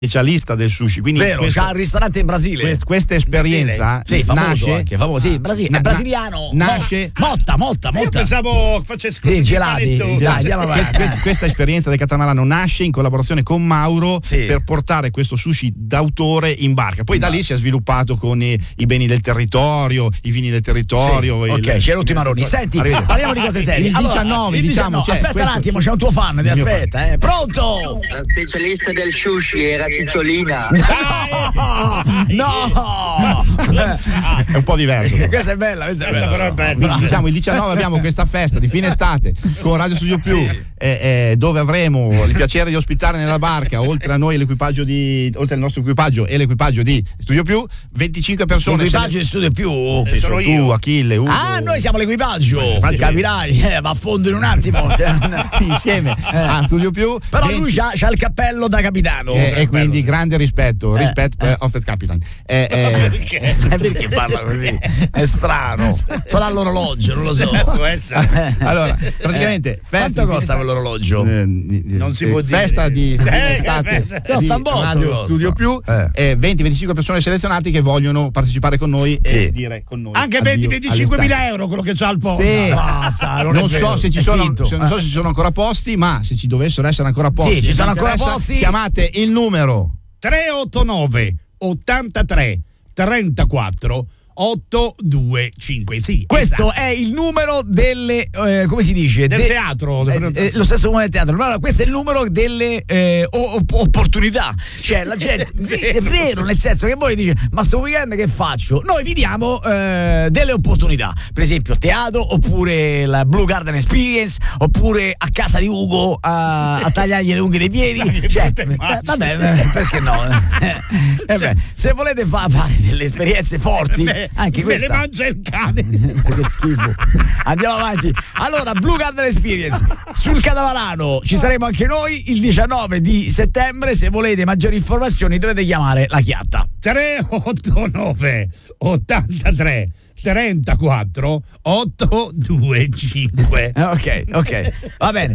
specialista del sushi, quindi vero, c'ha un ristorante in Brasile. Questa esperienza famoso anche, famoso, sì, in Brasile, è brasiliano. Nasce Motta. Io pensavo facesse gelati. Questa esperienza del catamarano nasce in collaborazione con Mauro per portare questo sushi d'autore in barca. Poi da lì si è sviluppato con i beni del territorio, i vini del territorio. Ok, Ceruti Maroni. Senti, parliamo di cose serie. Il 19, diciamo. Aspetta un attimo, c'è un tuo fan, ti aspetta. Pronto? La specialista del sushi era Cicciolina. No! È un po' diverso. Questa è bella, però è bella. Diciamo il 19 abbiamo questa festa di fine estate con Radio Studio Più, dove avremo il piacere di ospitare nella barca, oltre a noi oltre al nostro equipaggio e l'equipaggio di Studio Più, 25 persone. L'equipaggio di Studio Più? Sono tu, Achille, Ugo. Ah, noi siamo l'equipaggio. Capirai, va a fondo in un attimo. Insieme a Studio Più. Però lui c'ha il cappello da capitano. E quindi grande rispetto of the Capitan. Perché parla così? È strano. Sarà l'orologio, non lo so. Allora, praticamente quanto costa quell'orologio? Non si può dire. Festa di estate di Radio Studio Più, 20-25 persone selezionate che vogliono partecipare con noi e dire con noi anche 20-25 mila euro quello che c'ha al posto. Basta, non so se ci sono ancora posti, ma se ci dovessero essere ancora posti, ci sono ancora posti, chiamate il numero 389 83 34 825. Sì, questo è il numero delle come si dice? Del teatro. Lo stesso numero del teatro. Allora, questo è il numero delle opportunità. Cioè la gente è vero, nel senso che voi dice ma sto weekend che faccio? Noi vi diamo delle opportunità, per esempio teatro, oppure la Blue Garden Experience, oppure a casa di Ugo a tagliargli le unghie dei piedi. Vabbè, perché no? Se volete fare delle esperienze forti, anche questa me le mangia il cane. Che schifo. Andiamo avanti. Allora, Blue Garden Experience sul catamarano ci saremo anche noi il 19 di settembre. Se volete maggiori informazioni dovete chiamare la Chiatta 389 83 34 825. Ok, va bene.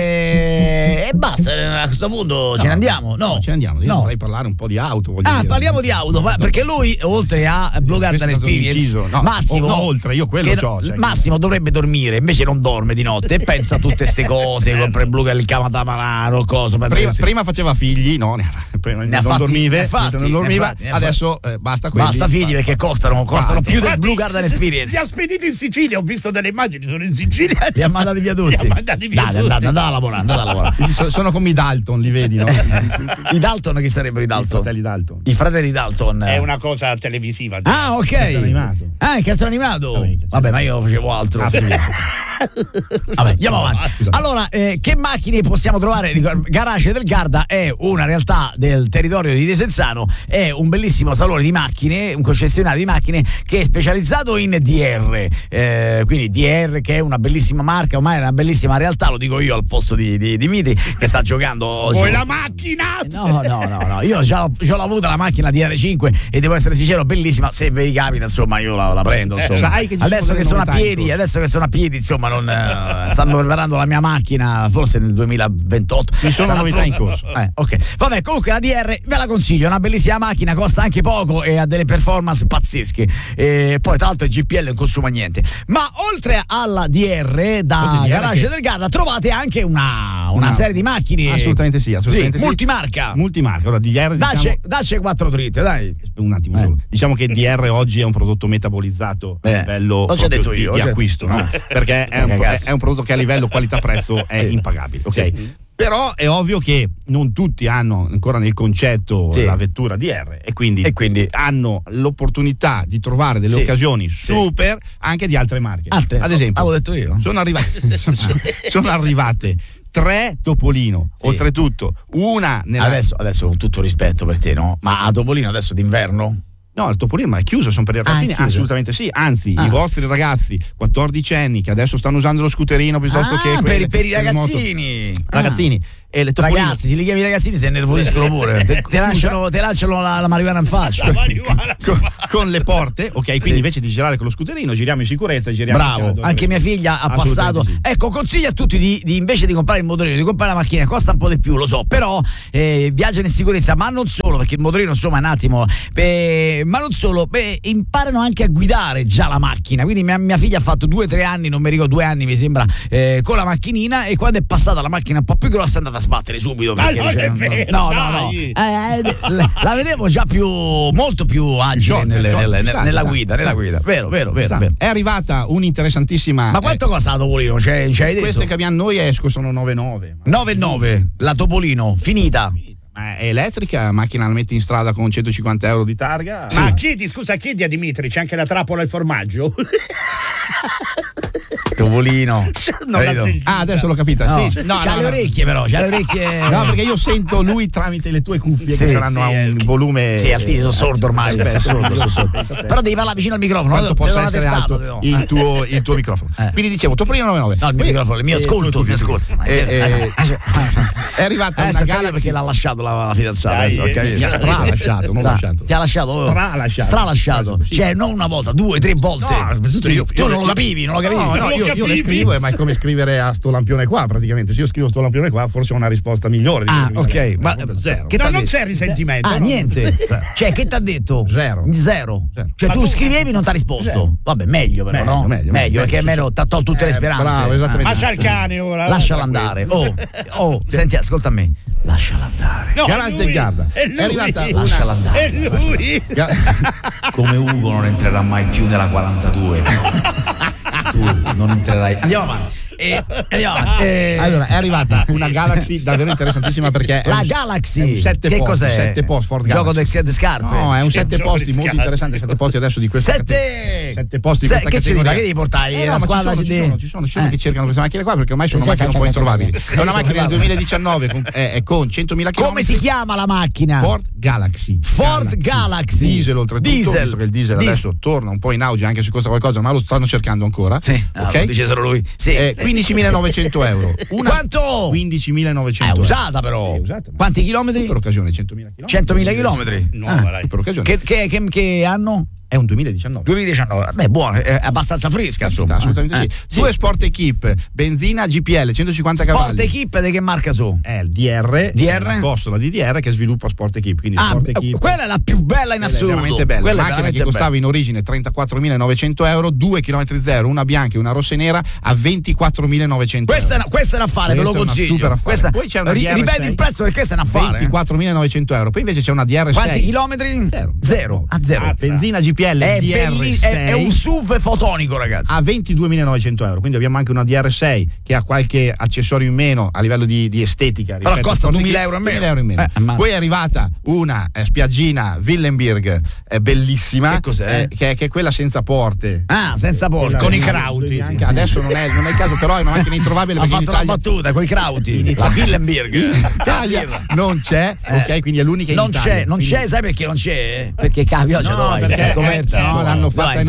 E basta, a questo punto ce ne andiamo. No, ce ne andiamo. Io vorrei parlare un po' di auto. Parliamo di auto, perché lui, oltre a Blue Garden Experience, Massimo, io quello c'ho. Massimo dovrebbe dormire, invece non dorme di notte e pensa a tutte queste cose, compra il Blue Garden, il catamarano, cosa. Prima faceva figli, non dormiva, adesso basta quelli. Basta figli perché costano più del Blue Garden Experience. Si ha spedito in Sicilia, ho visto delle immagini, sono in Sicilia. Li ha mandati via tutti. Andate a lavorare. Sono come i Dalton, li vedi, no? I Dalton, chi sarebbero i Dalton? I fratelli Dalton. È una cosa televisiva. Ah, ok. Animato. Ah, il cartone animato. Vabbè, ma io facevo altro. Vabbè, andiamo avanti. Allora, che macchine possiamo trovare? Garage del Garda è una realtà del territorio di Desenzano, è un bellissimo salone di macchine, un concessionario di macchine che è specializzato in DR, quindi DR che è una bellissima marca, ormai è una bellissima realtà, lo dico io al posto di Dimitri che sta giocando. Vuoi la macchina? No, io già l'ho avuta la macchina DR5 e devo essere sincero, bellissima, se vi capita insomma io la prendo, insomma. Adesso che sono a piedi, insomma non stanno preparando la mia macchina, forse nel 2028 ci sono novità in corso. Ok, vabbè, comunque la DR ve la consiglio, è una bellissima macchina, costa anche poco e ha delle performance pazzesche, e poi tra l'altro il GPL non consuma niente. Ma oltre alla DR da Garage del Garda trovate anche una serie di macchine assolutamente sì. multimarca. Ora DR, dacci 4 dritte, dai. Un attimo solo. Diciamo che DR oggi è un prodotto metabolizzato a livello di acquisto, no? Perché è un prodotto che a livello qualità-prezzo è impagabile, ok? Sì. Però è ovvio che non tutti hanno ancora nel concetto la vettura DR e quindi hanno l'opportunità di trovare delle occasioni super anche di altre marche. Ad esempio, avevo detto io. Sono arrivate 3 Topolino, oltretutto una adesso con tutto rispetto per te, no? Ma a Topolino adesso d'inverno? No, il Topolino ma è chiuso, sono per i ragazzini? Assolutamente sì, anzi i vostri ragazzi 14 anni che adesso stanno usando lo scooterino piuttosto che per i ragazzini. Ragazzini, E le ragazzi, se li chiami ragazzini si innervosiscono pure. Ti lanciano la marijuana in faccia. Con le porte, ok? Quindi invece di girare con lo scooterino, giriamo in sicurezza e giriamo. Bravo, anche mia figlia ha passato. Sì. Ecco, consiglio a tutti di invece di comprare il motorino, di comprare la macchina, costa un po' di più, lo so, però viaggiano in sicurezza, ma non solo, perché il motorino insomma è un attimo, ma non solo, imparano anche a guidare già la macchina. Quindi mia figlia ha fatto 2-3 anni, non mi ricordo, 2 anni mi sembra, con la macchinina, e quando è passata la macchina un po' più grossa è andata a sbattere subito, perché no. La vedevo già molto più agile nella guida. Vero. È arrivata un'interessantissima. Ma quanto costa la Topolino? Ci hai detto? Queste che abbiamo noi costano 9,9. 9,9 la Topolino, finita. È elettrica, macchina la metti in strada con 150 euro di targa. Ma chiedi a Dimitri, c'è anche la trappola al formaggio? Topolino. Adesso l'ho capita. No. Sì. C'ha le orecchie, però. C'ha le orecchie. No, perché io sento lui tramite le tue cuffie che saranno a un volume. Sì, altissimo, sono sordo ormai. Sono sordo. Però devi parlare vicino al microfono. Quanto possa essere alto il tuo microfono. Quindi dicevo, Topolino 9,9. No, il mio microfono, il mio ascolto. È arrivata una Galaxy perché l'ha lasciato la fidanzata. Mi ha stralasciato, non lasciato. Ti ha lasciato? Stralasciato. Cioè, non una volta, 2-3 volte. Tu non lo capivi, non lo capivi. No, io le scrivo, ma è come scrivere a sto lampione qua, praticamente. Se io scrivo sto lampione qua, forse ho una risposta migliore. Ok, ma zero. Non c'è risentimento. Niente. Cioè, che ti ha detto? Zero. Cioè, tu scrivevi e non ti ha risposto. Vabbè, meglio però, no? Meglio, perché almeno ti ha tolto tutte le speranze. Bravo, esattamente. Ma c'ha il cane ora. Lasciala andare. Senti, ascolta me. Lasciala andare. Galas del Garda. È arrivata. Lasciala andare. È lui. Come Ugo non entrerà mai più nella 42. Tu non entrerai. Andiamo avanti. Allora, è arrivata una Galaxy davvero interessantissima, perché la Galaxy 7 che posti, cos'è? 7 posti Ford Galaxy. Gioco delle scarpe. No, è un 7 posti molto interessante. 7 posti adesso di questa 7 posti di questa categoria. Che devi portare? No, ma ci sono che cercano queste macchine qua, perché ormai sono macchine un po' introvabili. È una macchina del 2019 con 100.000 km. Come si chiama la macchina? Ford Galaxy. Diesel, oltretutto, visto che il diesel adesso torna un po' in auge, anche se costa qualcosa, ma lo stanno cercando ancora. Sì, lo dice solo lui. Sì. 15.900 euro. Quanto? 15.900 euro. È usata però. Quanti chilometri? Per occasione 100.000 chilometri. 100.000 chilometri? Per occasione. Che anno? È un 2019. Beh, buono, è abbastanza fresca, insomma. Assolutamente sì. Due Sport Equip, benzina GPL, 150 cavalli. Sport Equip di che marca su? È il DR? La costola di DR che sviluppa Sport Equip. Quindi Sport Equip. Quella è la più bella in assoluto. È veramente bella. Quella macchina che costava in origine 34.900 euro, 2 km 0, una bianca e una rossa e nera a 24.900 euro. Questa è un affare, ve lo consiglio. Poi c'è una DR6. Ripeti il prezzo perché questa è un affare. 24.900 euro. Poi invece c'è una DR6. Quanti chilometri? Zero. Benzina GPL. È un SUV fotonico, ragazzi. A 22.900 euro. Quindi abbiamo anche una DR6 che ha qualche accessorio in meno a livello di estetica. Però costa 2.000 euro in meno. Poi è arrivata una spiaggina Willenberg bellissima. Che cos'è? Che è quella senza porte. Senza porte. Con i crauti. Adesso non è il caso, però è una macchina introvabile. Ha fatto la battuta con i crauti. La Willenberg. In Italia non c'è, ok? Quindi è l'unica in Italia. Non c'è, sai perché non c'è? Perché cambia oggi l'hanno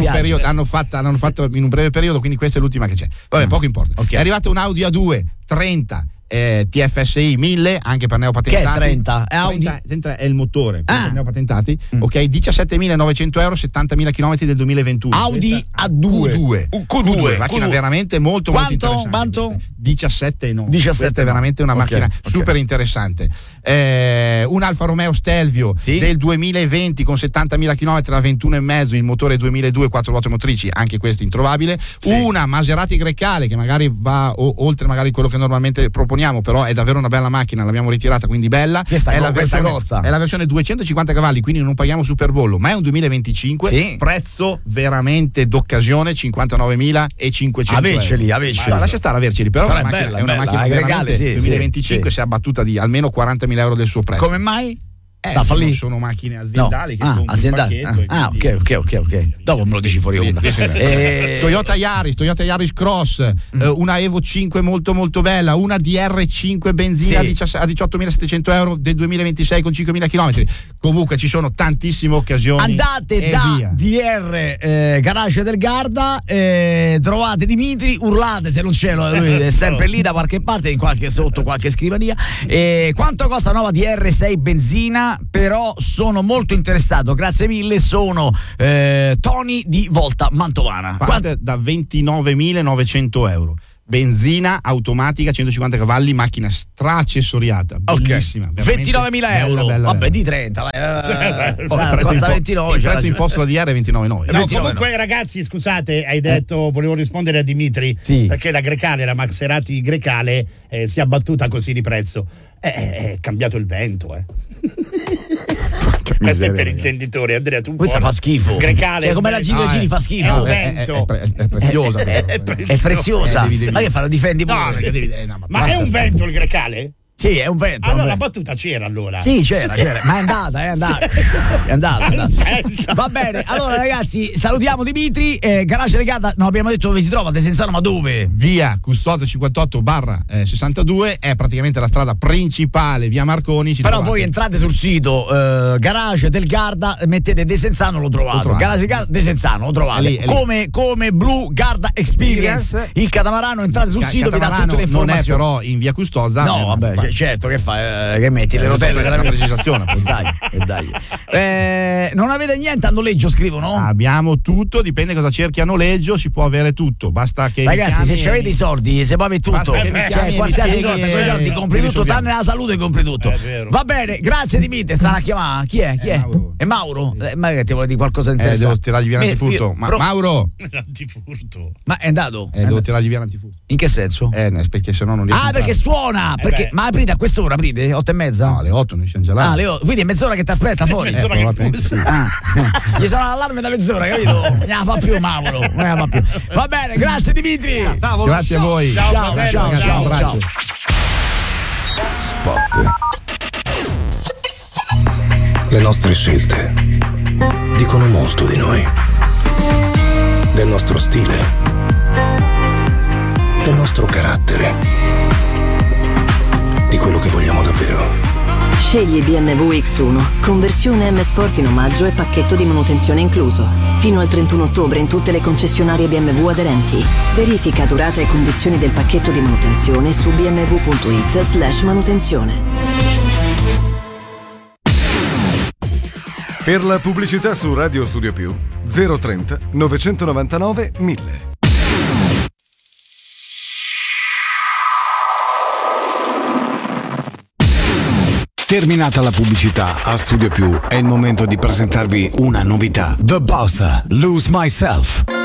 fatta l'hanno fatto in un breve periodo, quindi questa è l'ultima che c'è. Vabbè, poco importa. È arrivata un Audi A2 30 TFSI 1000 anche per neopatentati. Che è 30? È Audi? 30 è il motore per neopatentati. Ok, 17.900 euro, 70.000 km del 2021. Audi A2 Q2, macchina veramente molto interessante. Quanto? 17,9. Questa è veramente una macchina super interessante. Un Alfa Romeo Stelvio del 2020 con 70.000 km a 21,5, il motore 2002, 4 ruote motrici, anche questo introvabile. Una Maserati Grecale che magari va oltre magari quello che normalmente proponiamo, però è davvero una bella macchina, l'abbiamo ritirata, quindi bella. È la versione 250 cavalli, quindi non paghiamo superbollo, ma è un 2025, prezzo veramente d'occasione, 59.500 averceli. Lascia stare averceli, però è una macchina Grecale, 2025 si è abbattuta di almeno 40.000 euro del suo prezzo. Come mai? sono macchine aziendali che compri aziendali. Il pacchetto. Ok. Dopo me lo dici fuori onda. Toyota Yaris Cross, una Evo 5 molto molto bella, una DR5 benzina a 18.700 euro del 2026 con 5.000 km. Comunque ci sono tantissime occasioni. Andate da DR Garage del Garda, trovate Dimitri, urlate se non c'è, lui è sempre lì da qualche parte, sotto qualche scrivania. Quanto costa la nuova DR6 benzina? Però sono molto interessato, grazie mille. Sono Tony di Volta Mantovana. Parte da 29.900 euro. Benzina automatica 150 cavalli, macchina straccessoriata, bellissima. 29.000 euro. Vabbè, di 30. Costa 29. Il prezzo imposto da DR è 29.900. No, comunque, ragazzi, scusate, hai detto, volevo rispondere a Dimitri, perché la Grecale, la Maserati Grecale si è abbattuta così di prezzo. È cambiato il vento, Questo è per intenditori, Andrea, tu questa fa schifo. Grecale, come la Gini fa schifo. È un vento. È preziosa. È preziosa. Ma che fa? Lo difendi pure? Ma è un vento il Grecale? Sì, è un vento. Allora la battuta c'era allora. Sì, c'era, ma è andata. Va bene, allora ragazzi, salutiamo Dimitri, Garage del Garda, non abbiamo detto dove si trova, Desenzano, ma dove? Via Custodio 58/62, è praticamente la strada principale, via Marconi. Però voi entrate sul sito Garage del Garda, mettete Desenzano, lo trovate. Garage del Garda, Desenzano, lo trovate. Come Blue Garda Experience, il catamarano, entrate sul sito, vi dà tutte le informazioni. Non è però in via Custodia. No, vabbè. Certo, che fai? Che metti le rotelle della precisazione? Dai. Non avete niente a noleggio, scrivono? Abbiamo tutto, dipende cosa cerchi a noleggio, si può avere tutto. Basta che ragazzi, se avete i soldi, se può avere tutto, qualsiasi cosa, se soldi compri tutto, tranne la salute compri tutto. Va bene, grazie Dimitri, stanno a chiamare. Chi è? È Mauro? Ma che ti vuole dire qualcosa di interessante? Devo tirargli via l'antifurto. Mauro! L'antifurto. Ma è andato? Devo tirargli via l'antifurto. In che senso? Perché sennò non riesco. Perché suona! Ma aprite a quest'ora, aprite? 8:30? No, alle 8 noi siamo già là. Quindi è mezz'ora che ti aspetta fuori. Mezz'ora che gli sono l'allarme da mezz'ora, capito? Non la fa più Mauro. Va bene, grazie Dimitri. Grazie a voi. Ciao. Spot. Le nostre scelte dicono molto di noi, del nostro stile, del nostro carattere, di quello che vogliamo davvero. Scegli BMW X1, conversione M Sport in omaggio e pacchetto di manutenzione incluso. Fino al 31 ottobre in tutte le concessionarie BMW aderenti. Verifica durata e condizioni del pacchetto di manutenzione su bmw.it/manutenzione. Per la pubblicità su Radio Studio Più 030 999 1000. Terminata la pubblicità, a Studio Più è il momento di presentarvi una novità. The Boss, Lose Myself.